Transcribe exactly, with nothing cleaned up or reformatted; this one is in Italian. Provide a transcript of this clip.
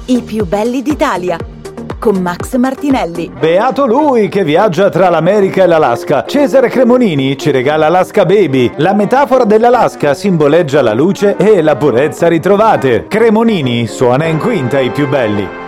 I più belli d'Italia, con Max Martinelli. Beato lui che viaggia tra l'America e l'Alaska. Cesare Cremonini ci regala Alaska Baby. La metafora dell'Alaska simboleggia la luce e la purezza ritrovate. Cremonini suona in quinta I più belli.